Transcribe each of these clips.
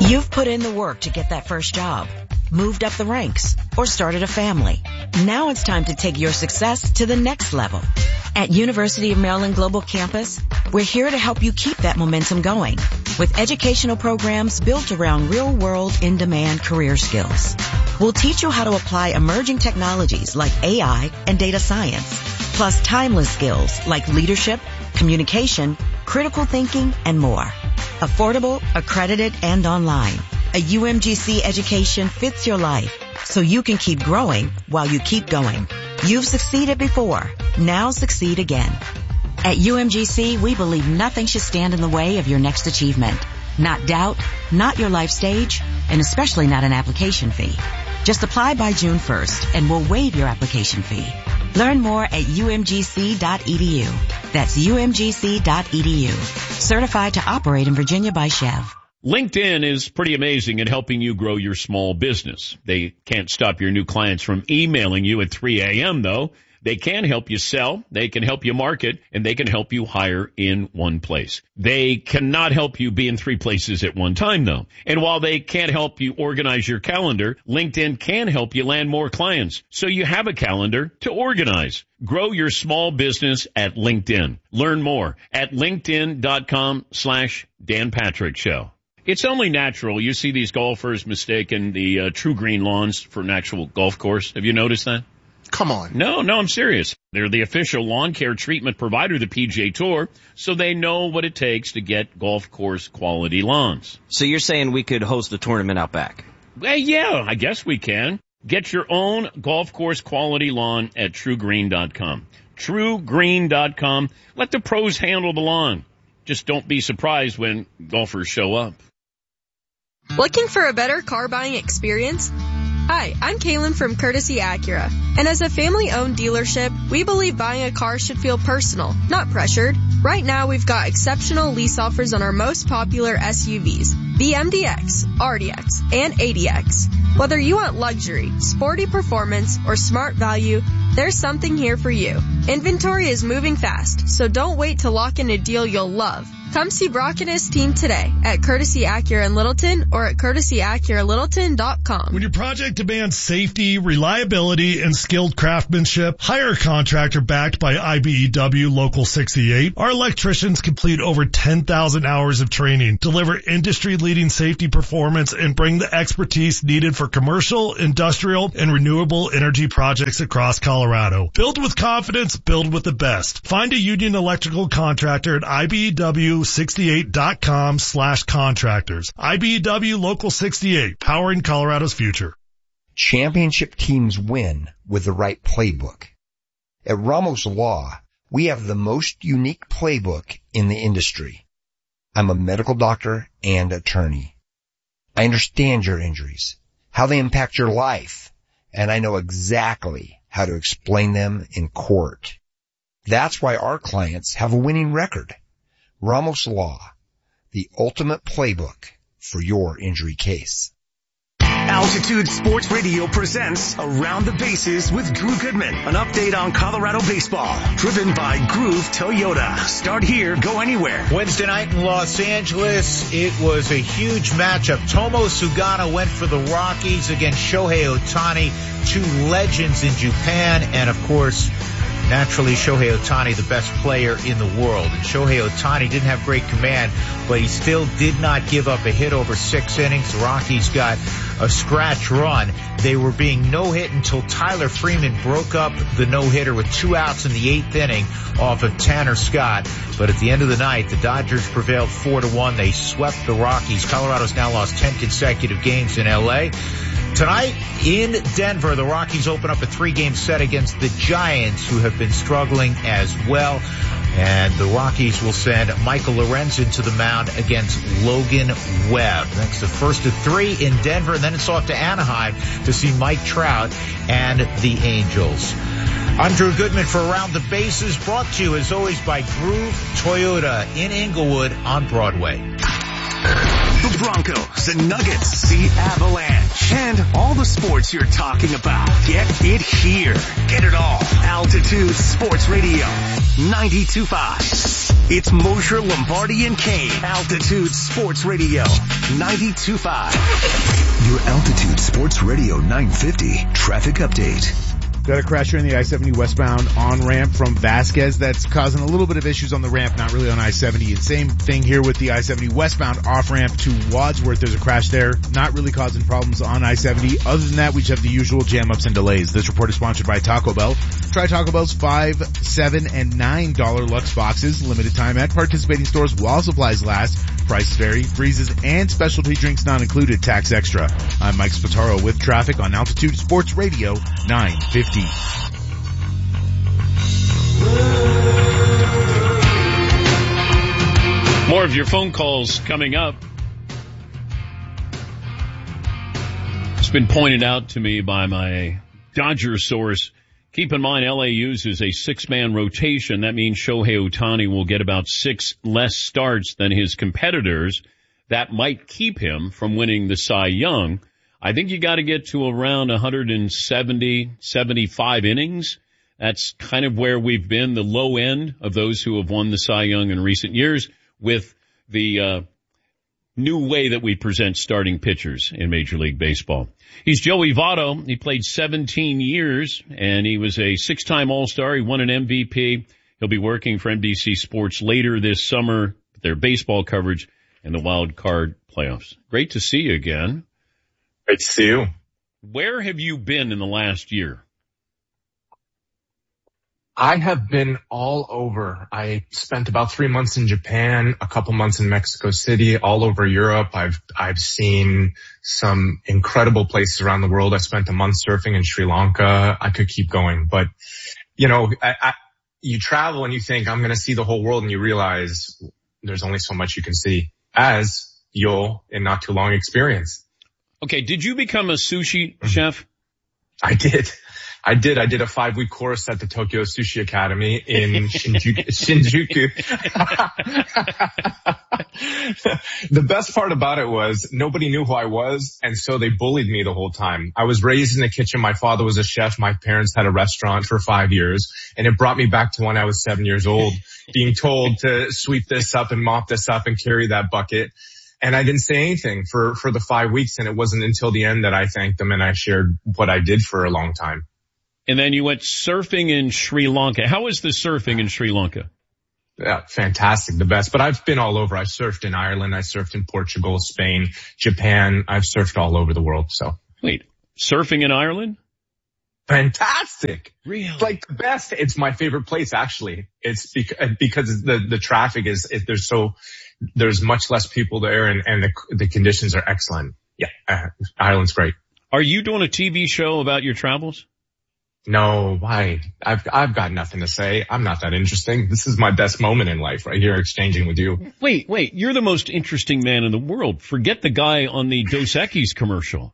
You've put in the work to get that first job, moved up the ranks, or started a family. Now it's time to take your success to the next level. At University of Maryland Global Campus, we're here to help you keep that momentum going with educational programs built around real-world, in-demand career skills. We'll teach you how to apply emerging technologies like AI and data science, plus timeless skills like leadership, communication, critical thinking, and more. Affordable, accredited, and online. A UMGC education fits your life so you can keep growing while you keep going. You've succeeded before. Now succeed again. At UMGC, we believe nothing should stand in the way of your next achievement. Not doubt, not your life stage, and especially not an application fee. Just apply by June 1st and we'll waive your application fee. Learn more at umgc.edu. That's umgc.edu. Certified to operate in Virginia by Chev. LinkedIn is pretty amazing at helping you grow your small business. They can't stop your new clients from emailing you at 3 a.m., though. They can help you sell, they can help you market, and they can help you hire in one place. They cannot help you be in 3 places at one time, though. And while they can't help you organize your calendar, LinkedIn can help you land more clients so you have a calendar to organize. Grow your small business at LinkedIn. Learn more at linkedin.com/Dan Patrick Show. It's only natural. You see these golfers mistaking the True Green lawns for an actual golf course. Have you noticed that? Come on. No, I'm serious. They're the official lawn care treatment provider of the PGA Tour, so they know what it takes to get golf course quality lawns. So you're saying we could host a tournament out back? Well, yeah, I guess we can. Get your own golf course quality lawn at TrueGreen.com. TrueGreen.com. Let the pros handle the lawn. Just don't be surprised when golfers show up. Looking for a better car buying experience? Hi, I'm Kaylin from Courtesy Acura, and as a family-owned dealership, we believe buying a car should feel personal, not pressured. Right now, we've got exceptional lease offers on our most popular SUVs, the MDX, RDX, and ADX. Whether you want luxury, sporty performance, or smart value, there's something here for you. Inventory is moving fast, so don't wait to lock in a deal you'll love. Come see Brock and his team today at Courtesy Acura in Littleton or at CourtesyAcuraLittleton.com. When your project demands safety, reliability, and skilled craftsmanship, hire a contractor backed by IBEW Local 68. Our electricians complete over 10,000 hours of training, deliver industry-leading safety performance, and bring the expertise needed for commercial, industrial, and renewable energy projects across Colorado. Build with confidence, build with the best. Find a union electrical contractor at IBEW68.com/contractors. IBEW Local 68, powering Colorado's future. Championship teams win with the right playbook. At Ramos Law, we have the most unique playbook in the industry. I'm a medical doctor and attorney. I understand your injuries, how they impact your life, and I know exactly how to explain them in court. That's why our clients have a winning record. Ramos Law, the ultimate playbook for your injury case. Altitude Sports Radio presents Around the Bases with Drew Goodman. An update on Colorado baseball. Driven by Groove Toyota. Start here, go anywhere. Wednesday night in Los Angeles, it was a huge matchup. Tomo Sugano went for the Rockies against Shohei Ohtani, 2 legends in Japan, and of course, naturally, Shohei Ohtani, the best player in the world. And Shohei Ohtani didn't have great command, but he still did not give up a hit over 6 innings. The Rockies got a scratch run. They were being no-hit until Tyler Freeman broke up the no-hitter with 2 outs in the 8th inning off of Tanner Scott. But at the end of the night, the Dodgers prevailed 4-1. They swept the Rockies. Colorado's now lost 10 consecutive games in L.A. Tonight in Denver, the Rockies open up a 3-game set against the Giants, who have been struggling as well. And the Rockies will send Michael Lorenzen to the mound against Logan Webb. That's the first of 3 in Denver, and then it's off to Anaheim to see Mike Trout and the Angels. I'm Drew Goodman for Around the Bases, brought to you as always by Groove Toyota in Inglewood on Broadway. The Broncos, the Nuggets, the Avalanche, and all the sports you're talking about. Get it here. Get it all. Altitude Sports Radio, 92.5. It's Mosher, Lombardi, and Kane. Altitude Sports Radio 92.5. Your Altitude Sports Radio 950 traffic update. Got a crash here in the I-70 westbound on-ramp from Vasquez that's causing a little bit of issues on the ramp, not really on I-70. And same thing here with the I-70 westbound off-ramp to Wadsworth. There's a crash there, not really causing problems on I-70. Other than that, we just have the usual jam-ups and delays. This report is sponsored by Taco Bell. Try Taco Bell's $5, $7, and $9 Lux boxes. Limited time at participating stores while supplies last. Prices vary. Freezes and specialty drinks not included. Tax extra. I'm Mike Spataro with traffic on Altitude Sports Radio 950. More of your phone calls coming up. It's been pointed out to me by my Dodger source. Keep in mind, LA uses a 6-man rotation. That means Shohei Ohtani will get about 6 less starts than his competitors. That might keep him from winning the Cy Young. I think you got to get to around 170, 75 innings. That's kind of where we've been, the low end of those who have won the Cy Young in recent years, with the new way that we present starting pitchers in Major League Baseball. He's Joey Votto. He played 17 years, and he was a 6-time All-Star. He won an MVP. He'll be working for NBC Sports later this summer with their baseball coverage and the wild card playoffs. Great to see you again. Great to see you. Where have you been in the last year? I have been all over. I spent about 3 months in Japan, a couple months in Mexico City, all over Europe. I've seen some incredible places around the world. I spent a month surfing in Sri Lanka. I could keep going, but you know, you travel and you think I'm going to see the whole world, and you realize there's only so much you can see, as you'll in not too long experience. Okay. Did you become a sushi chef? I did a 5-week course at the Tokyo Sushi Academy in Shinjuku. The best part about it was nobody knew who I was, and so they bullied me the whole time. I was raised in the kitchen. My father was a chef. My parents had a restaurant for 5 years, and it brought me back to when I was 7 years old, being told to sweep this up and mop this up and carry that bucket. And I didn't say anything for the 5 weeks, and it wasn't until the end that I thanked them and I shared what I did for a long time. And then you went surfing in Sri Lanka. How is the surfing in Sri Lanka? Yeah, fantastic, the best. But I've been all over. I surfed in Ireland. I surfed in Portugal, Spain, Japan. I've surfed all over the world. So wait, surfing in Ireland? Fantastic. Really? Like the best. It's my favorite place, actually. It's because the traffic there's much less people there, and the conditions are excellent. Yeah, Ireland's great. Are you doing a TV show about your travels? No, why? I've got nothing to say. I'm not that interesting. This is my best moment in life, right here, exchanging with you. Wait, you're the most interesting man in the world. Forget the guy on the Dos Equis commercial.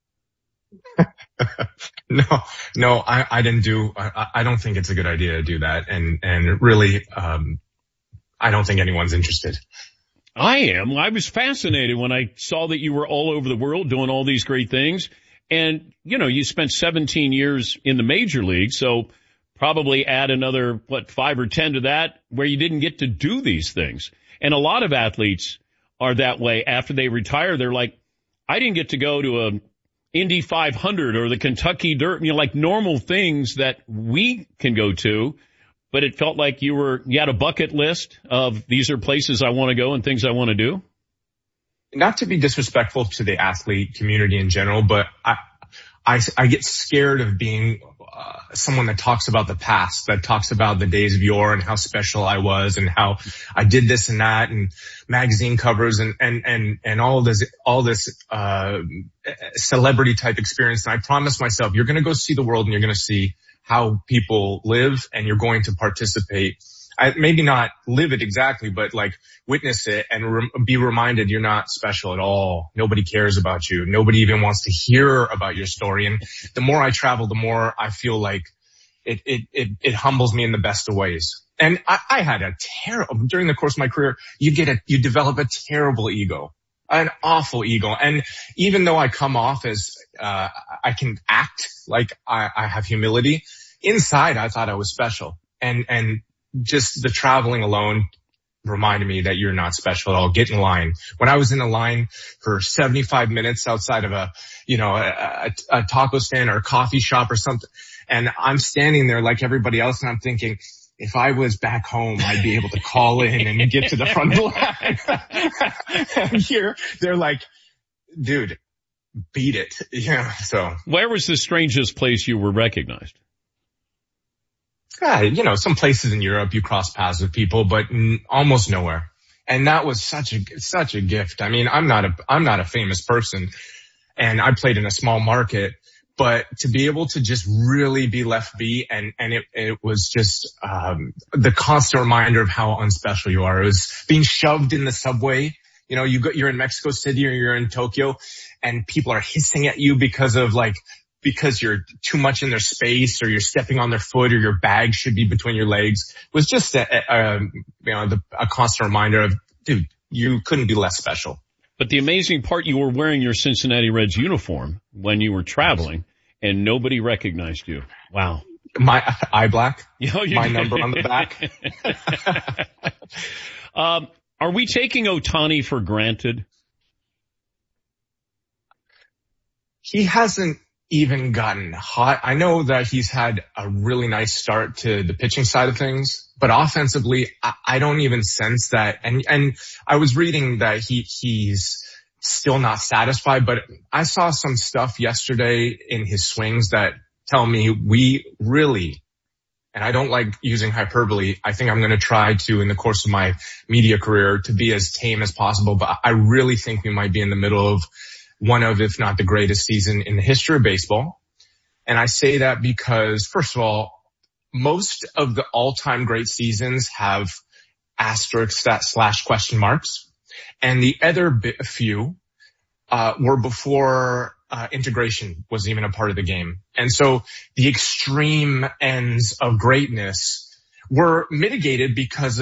No, I didn't do, I don't think it's a good idea to do that. And really, I don't think anyone's interested. I am. I was fascinated when I saw that you were all over the world doing all these great things. And, you know, you spent 17 years in the major league, so probably add another, 5 or 10 to that, where you didn't get to do these things. And a lot of athletes are that way. After they retire, they're like, I didn't get to go to a Indy 500 or the Kentucky Dirt, like normal things that we can go to. But it felt like you had a bucket list of these are places I want to go and things I want to do. Not to be disrespectful to the athlete community in general, but I get scared of being someone that talks about the past, that talks about the days of yore and how special I was and how I did this and that and magazine covers and all this celebrity type experience. And I promised myself, you're going to go see the world and you're going to see how people live, and you're going to participate. Maybe not live it exactly, but like witness it and be reminded you're not special at all. Nobody cares about you. Nobody even wants to hear about your story. And the more I travel, the more I feel like it humbles me in the best of ways. And I had during the course of my career, you develop a terrible ego, an awful ego. And even though I come off as, I can act like I have humility, inside I thought I was special. And just the traveling alone reminded me that you're not special at all. Get in line. When I was in a line for 75 minutes outside of a taco stand or a coffee shop or something, and I'm standing there like everybody else, and I'm thinking, if I was back home, I'd be able to call in and get to the front of the line. And here, they're like, dude, beat it. Yeah. So where was the strangest place you were recognized? Some places in Europe you cross paths with people, but almost nowhere. And that was such a gift. I mean, I'm not a famous person, and I played in a small market, but to be able to just really be left be, and it was just the constant reminder of how unspecial you are. It was being shoved in the subway. You're in Mexico City or you're in Tokyo, and people are hissing at you because you're too much in their space, or you're stepping on their foot, or your bag should be between your legs. It was just a constant reminder of, dude, you couldn't be less special. But the amazing part, you were wearing your Cincinnati Reds uniform when you were traveling, and nobody recognized you. Wow. My eye black? My number on the back? Are we taking Ohtani for granted? He hasn't even gotten hot. I know that he's had a really nice start to the pitching side of things, but offensively, I don't even sense that. And I was reading that he's still not satisfied, but I saw some stuff yesterday in his swings that tell me we really, and I don't like using hyperbole, I think I'm going to try to, in the course of my media career, to be as tame as possible, but I really think we might be in the middle of one of, if not the greatest season in the history of baseball. And I say that because, first of all, most of the all-time great seasons have asterisks / question marks. And the other few were before integration was even a part of the game. And so the extreme ends of greatness were mitigated because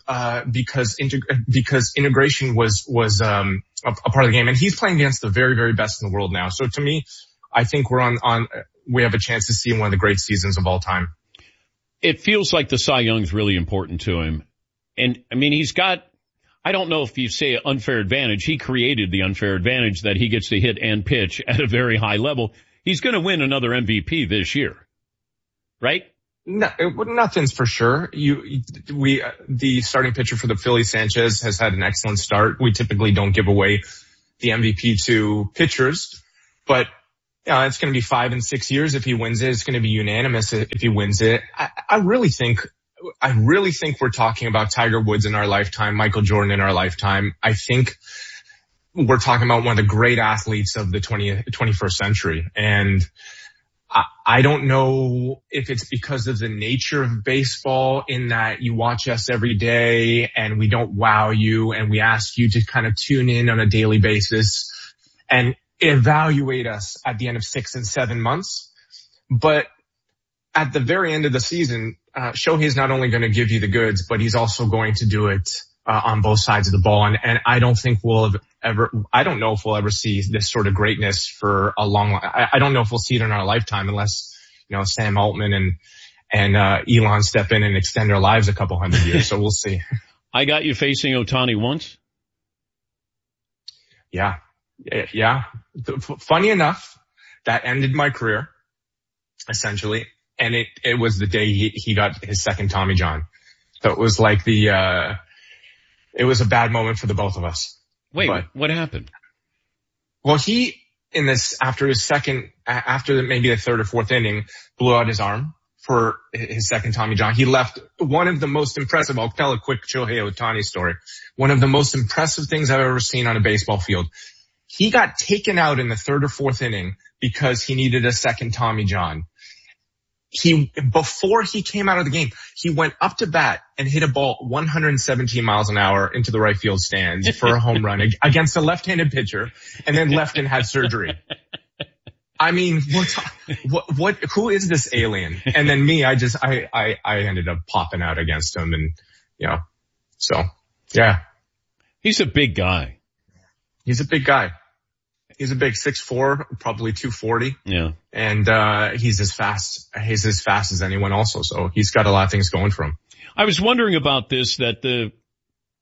integration was a part of the game. And he's playing against the very, very best in the world now. So to me, I think we have a chance to see one of the great seasons of all time. It feels like the Cy Young's really important to him. And I mean, he's got, I don't know if you say unfair advantage. He created the unfair advantage that he gets to hit and pitch at a very high level. He's going to win another MVP this year, right? No, nothing's for sure. The starting pitcher for the Phillies, Sanchez, has had an excellent start. We typically don't give away the MVP to pitchers, but it's going to be 5 and 6 years if he wins it. It's going to be unanimous if he wins it. I really think we're talking about Tiger Woods in our lifetime, Michael Jordan in our lifetime. I think we're talking about one of the great athletes of the 21st century. And I don't know if it's because of the nature of baseball, in that you watch us every day and we don't wow you, and we ask you to kind of tune in on a daily basis and evaluate us at the end of 6 and 7 months. But at the very end of the season, Shohei is not only going to give you the goods, but he's also going to do it on both sides of the ball. And I don't think I don't know if we'll ever see this sort of greatness for a long, I don't know if we'll see it in our lifetime, unless, Sam Altman and Elon step in and extend our lives a couple hundred years. So we'll see. I got you facing Ohtani once. Yeah. Funny enough, that ended my career, essentially. And it was the day he got his second Tommy John. So it was like it was a bad moment for the both of us. Wait, what happened? Well, after maybe the third or fourth inning, blew out his arm for his second Tommy John. He left one of the most impressive, I'll tell a quick Shohei Ohtani story. One of the most impressive things I've ever seen on a baseball field. He got taken out in the third or fourth inning because he needed a second Tommy John. Before he came out of the game, he went up to bat and hit a ball 117 miles an hour into the right field stands for a home run against a left-handed pitcher, and then left and had surgery. I mean, who is this alien? And then me, I ended up popping out against him, and, so, yeah. He's a big guy. He's a big guy. He's a big 6'4", probably 240. Yeah. And, he's as fast as anyone also. So he's got a lot of things going for him. I was wondering about this, that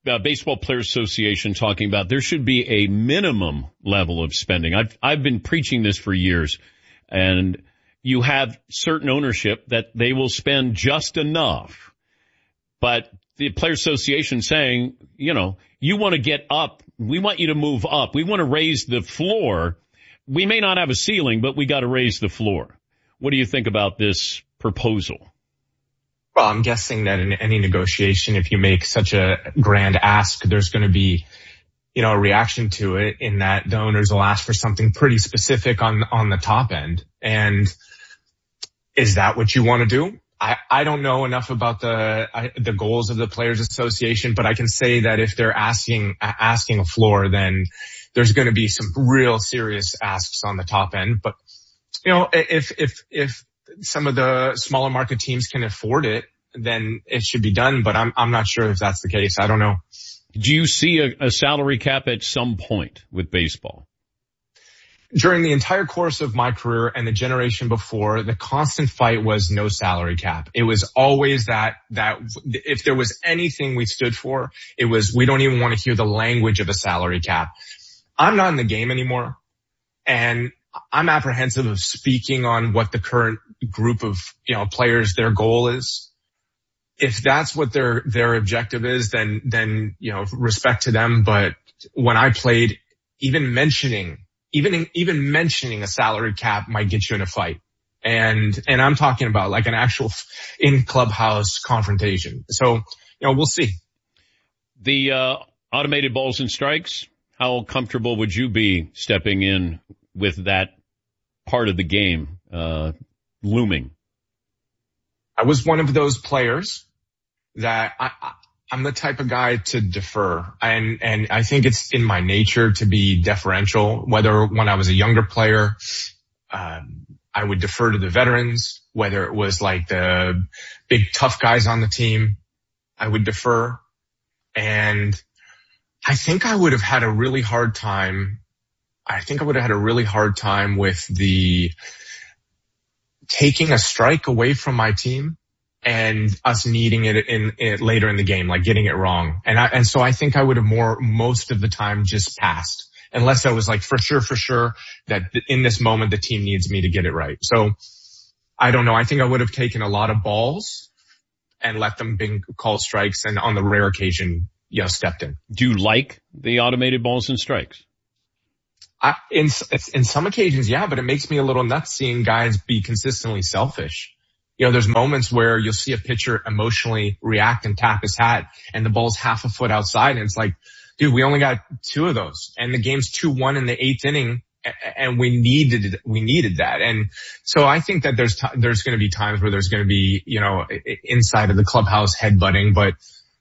Baseball Players Association talking about there should be a minimum level of spending. I've been preaching this for years, and you have certain ownership that they will spend just enough. But the Players Association saying, you want to get up. We want you to move up. We want to raise the floor. We may not have a ceiling, but we got to raise the floor. What do you think about this proposal? Well, I'm guessing that in any negotiation, if you make such a grand ask, there's going to be, a reaction to it in that the owners will ask for something pretty specific on the top end. And is that what you want to do? I don't know enough about the goals of the Players Association, but I can say that if they're asking a floor, then there's going to be some real serious asks on the top end. But, if some of the smaller market teams can afford it, then it should be done. But I'm not sure if that's the case. I don't know. Do you see a salary cap at some point with baseball? During the entire course of my career and the generation before, the constant fight was no salary cap. It was always that if there was anything we stood for, it was we don't even want to hear the language of a salary cap. I'm not in the game anymore, and I'm apprehensive of speaking on what the current group of players, their goal is. If that's what their objective is, then respect to them. But when I played, even mentioning a salary cap might get you in a fight. And I'm talking about like an actual in clubhouse confrontation. So, we'll see. The automated balls and strikes, how comfortable would you be stepping in with that part of the game looming? I was one of those players that I'm the type of guy to defer. And I think it's in my nature to be deferential, whether when I was a younger player, I would defer to the veterans, whether it was like the big tough guys on the team, I would defer. And I think I would have had a really hard time. With the taking a strike away from my team and us needing it later in the game, like getting it wrong. And so I think I would have most of the time just passed, unless I was like for sure that in this moment the team needs me to get it right. So I don't know. I think I would have taken a lot of balls and let them be called strikes, and on the rare occasion, stepped in. Do you like the automated balls and strikes? In some occasions, yeah, but it makes me a little nuts seeing guys be consistently selfish. There's moments where you'll see a pitcher emotionally react and tap his hat, and the ball's half a foot outside, and it's like, dude, we only got 2 of those, and the game's 2-1 in the 8th inning, and we needed that. And so I think that there's going to be times where there's going to be, inside of the clubhouse headbutting, but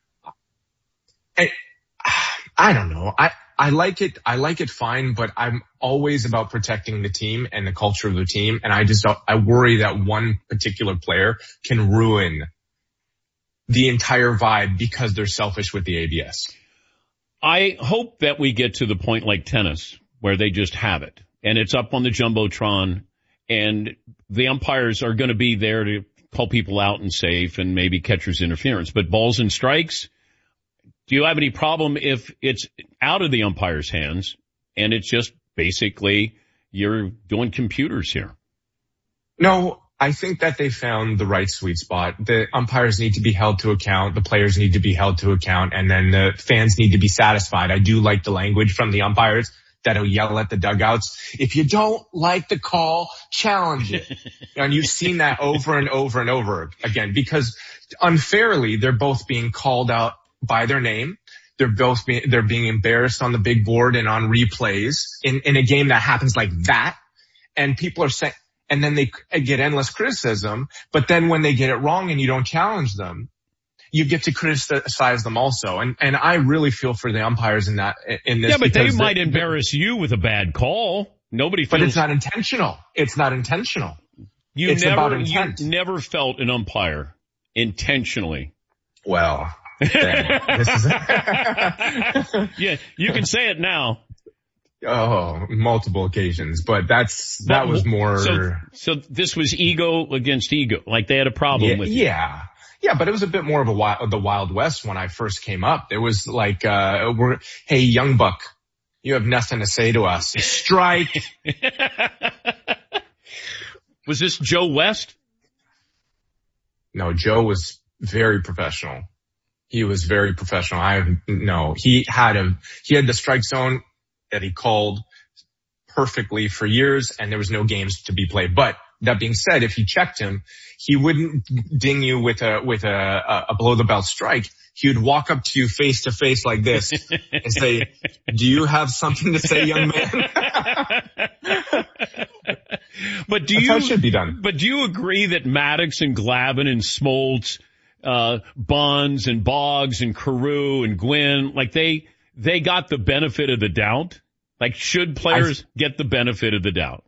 I don't know. I like it fine, but I'm always about protecting the team and the culture of the team. And I worry that one particular player can ruin the entire vibe because they're selfish with the ABS. I hope that we get to the point like tennis where they just have it and it's up on the Jumbotron and the umpires are going to be there to call people out and safe and maybe catcher's interference, but balls and strikes. Do you have any problem if it's out of the umpire's hands and it's just basically you're doing computers here? No, I think that they found the right sweet spot. The umpires need to be held to account. The players need to be held to account. And then the fans need to be satisfied. I do like the language from the umpires that'll yell at the dugouts. If you don't like the call, challenge it. And you've seen that over and over and over again, because unfairly, they're both being called out by their name. They're being embarrassed on the big board and on replays in a game that happens like that. And people are saying, and then they get endless criticism. But then when they get it wrong and you don't challenge them, you get to criticize them also. And I really feel for the umpires in this. Yeah, but they might embarrass you with a bad call. Nobody feels. But it's not intentional. It's not intentional. It's about intent. You never felt an umpire intentionally. Well, this is yeah, you can say it now. Oh, multiple occasions, but that was more. So this was ego against ego, like they had a problem with you. Yeah. Yeah, but it was a bit more of the Wild West when I first came up. There was like, hey, young buck, you have nothing to say to us. Strike. Was this Joe West? No, Joe was very professional. He was very professional. He had the strike zone that he called perfectly for years, and there was no games to be played. But that being said, if you checked him, he wouldn't ding you with a below the belt strike. He would walk up to you face to face like this and say, "Do you have something to say, young man?" But That's how it should be done. But do you agree that Maddox and Glavine and Smoltz, Bonds and Boggs and Carew and Gwynn, like they got the benefit of the doubt? Like, should players get the benefit of the doubt?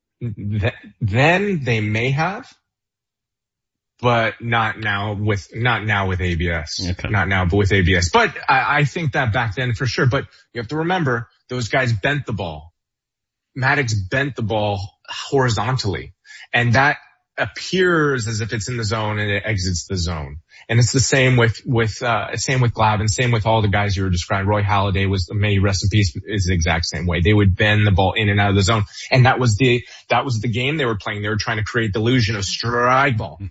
Then they may have, but not now with ABS. Okay. Not now, but with ABS. But I think that back then for sure. But you have to remember, those guys bent the ball. Maddox bent the ball horizontally, and that appears as if it's in the zone and it exits the zone. And it's the same with Glavine, same with all the guys you were describing. Roy Halladay may rest in peace, is the exact same way. They would bend the ball in and out of the zone. And that was the game they were playing. They were trying to create the illusion of strike ball.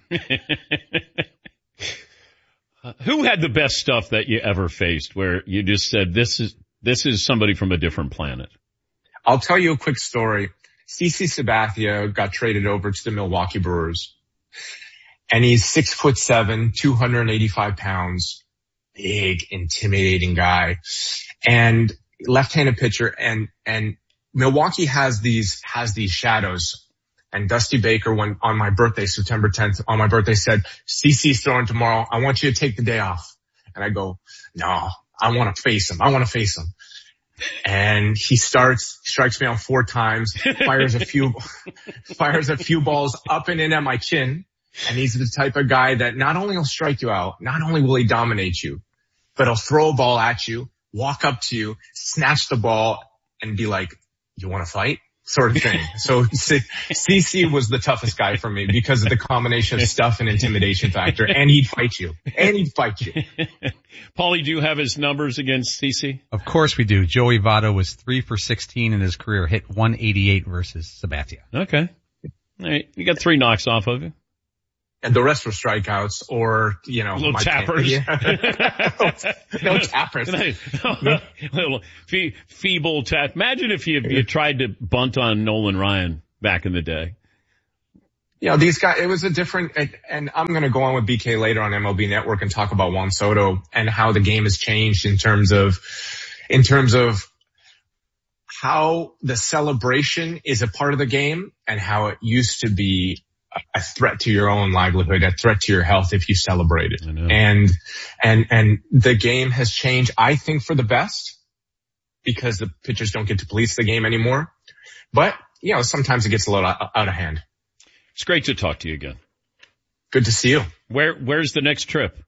Who had the best stuff that you ever faced where you just said, this is somebody from a different planet? I'll tell you a quick story. CC Sabathia got traded over to the Milwaukee Brewers, and he's 6'7", 285 pounds, big, intimidating guy, and left-handed pitcher. And Milwaukee has these shadows. And Dusty Baker, when on my birthday, September 10th, on my birthday said, "CC's throwing tomorrow. I want you to take the day off." And I go, "No, I want to face him. And he strikes me out 4 times, fires a few balls up and in at my chin. And he's the type of guy that not only will strike you out, not only will he dominate you, but he'll throw a ball at you, walk up to you, snatch the ball, and be like, "You want to fight?" sort of thing. So CC was the toughest guy for me because of the combination of stuff and intimidation factor. And he'd fight you. Paulie, do you have his numbers against CC? Of course we do. Joey Votto was 3 for 16 in his career, hit 188 versus Sabathia. Okay. All right. You got 3 knocks off of you. And the rest were strikeouts or, little tappers. No tappers. Little feeble tap. Imagine if you tried to bunt on Nolan Ryan back in the day. These guys, it was a different, and I'm going to go on with BK later on MLB Network and talk about Juan Soto and how the game has changed in terms of how the celebration is a part of the game and how it used to be a threat to your own livelihood, a threat to your health if you celebrated. And the game has changed, I think, for the best because the pitchers don't get to police the game anymore. But, sometimes it gets a little out of hand. It's great to talk to you again. Good to see you. Where's the next trip?